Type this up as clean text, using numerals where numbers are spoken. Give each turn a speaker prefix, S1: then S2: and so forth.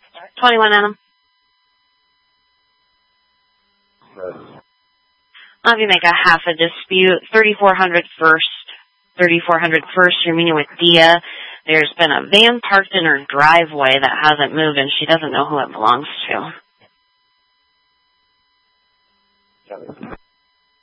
S1: 21 Adam. I'll have you make a half a dispute. 3400 first. 3400 first, you're meeting with Dia. There's been a van parked in her driveway that hasn't moved, and she doesn't know who it belongs to.